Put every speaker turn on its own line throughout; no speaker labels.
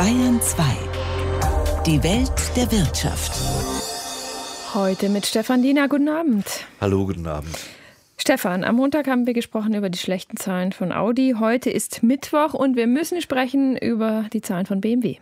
Bayern 2. Die Welt der Wirtschaft.
Heute mit Stefan Diener. Guten Abend.
Hallo, guten Abend.
Stefan, am Montag haben wir gesprochen über die schlechten Zahlen von Audi. Heute ist Mittwoch und wir müssen sprechen über die Zahlen von BMW.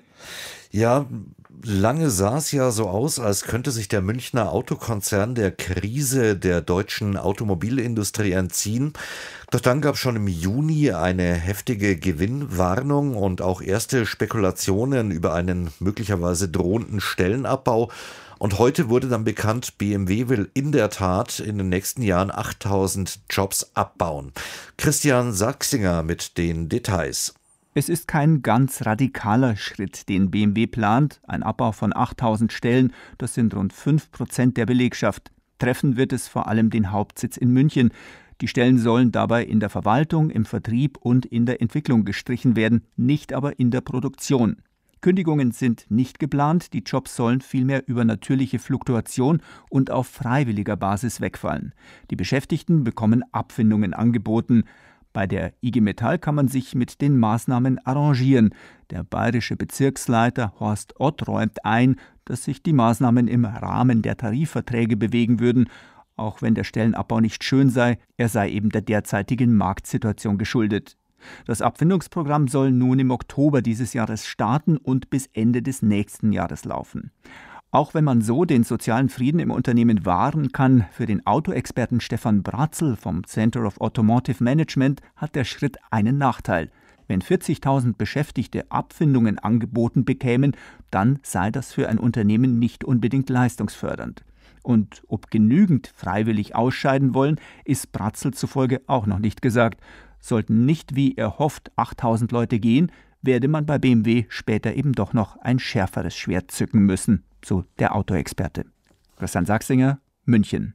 Ja, lange sah es ja so aus, als könnte sich der Münchner Autokonzern der Krise der deutschen Automobilindustrie entziehen. Doch dann gab es schon im Juni eine heftige Gewinnwarnung und auch erste Spekulationen über einen möglicherweise drohenden Stellenabbau. Und heute wurde dann bekannt, BMW will in der Tat in den nächsten Jahren 8000 Jobs abbauen. Christian Sachsinger mit den Details.
Es ist kein ganz radikaler Schritt, den BMW plant. Ein Abbau von 8000 Stellen, das sind rund 5% der Belegschaft. Treffen wird es vor allem den Hauptsitz in München. Die Stellen sollen dabei in der Verwaltung, im Vertrieb und in der Entwicklung gestrichen werden, nicht aber in der Produktion. Kündigungen sind nicht geplant, die Jobs sollen vielmehr über natürliche Fluktuation und auf freiwilliger Basis wegfallen. Die Beschäftigten bekommen Abfindungen angeboten. Bei der IG Metall kann man sich mit den Maßnahmen arrangieren. Der bayerische Bezirksleiter Horst Ott räumt ein, dass sich die Maßnahmen im Rahmen der Tarifverträge bewegen würden, auch wenn der Stellenabbau nicht schön sei, er sei eben der derzeitigen Marktsituation geschuldet. Das Abfindungsprogramm soll nun im Oktober dieses Jahres starten und bis Ende des nächsten Jahres laufen. Auch wenn man so den sozialen Frieden im Unternehmen wahren kann, für den Autoexperten Stefan Bratzel vom Center of Automotive Management hat der Schritt einen Nachteil. Wenn 40.000 Beschäftigte Abfindungen angeboten bekämen, dann sei das für ein Unternehmen nicht unbedingt leistungsfördernd. Und ob genügend freiwillig ausscheiden wollen, ist Bratzel zufolge auch noch nicht gesagt. Sollten nicht wie erhofft 8000 Leute gehen, werde man bei BMW später eben doch noch ein schärferes Schwert zücken müssen, so der Autoexperte. Christian Sachsinger, München.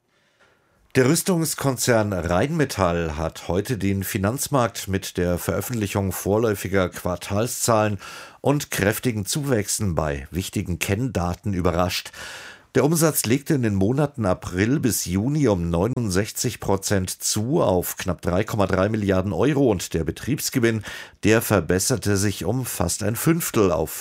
Der Rüstungskonzern Rheinmetall hat heute den Finanzmarkt mit der Veröffentlichung vorläufiger Quartalszahlen und kräftigen Zuwächsen bei wichtigen Kenndaten überrascht. Der Umsatz legte in den Monaten April bis Juni um 69% zu auf knapp 3,3 Milliarden Euro und der Betriebsgewinn, der verbesserte sich um fast ein Fünftel auf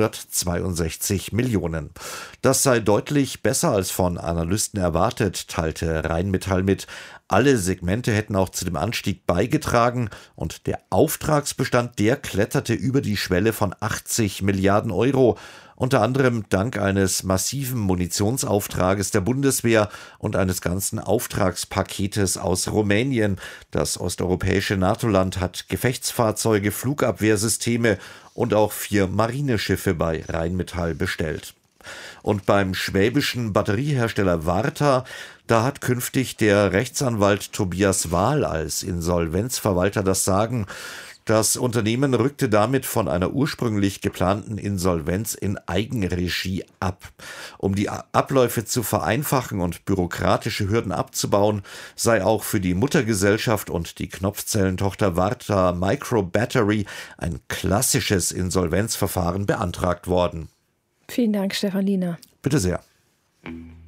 562 Millionen. Das sei deutlich besser als von Analysten erwartet, teilte Rheinmetall mit. Alle Segmente hätten auch zu dem Anstieg beigetragen und der Auftragsbestand, der kletterte über die Schwelle von 80 Milliarden Euro. Unter anderem dank eines massiven Munitionsauftrages der Bundeswehr und eines ganzen Auftragspaketes aus Rumänien. Das osteuropäische NATO-Land hat Gefechtsfahrzeuge, Flugabwehrsysteme und auch 4 Marineschiffe bei Rheinmetall bestellt. Und beim schwäbischen Batteriehersteller Varta, da hat künftig der Rechtsanwalt Tobias Wahl als Insolvenzverwalter das Sagen. Das Unternehmen rückte damit von einer ursprünglich geplanten Insolvenz in Eigenregie ab. Um die Abläufe zu vereinfachen und bürokratische Hürden abzubauen, sei auch für die Muttergesellschaft und die Knopfzellentochter Varta Micro Battery ein klassisches Insolvenzverfahren beantragt worden.
Vielen Dank, Stefan Diener.
Bitte sehr.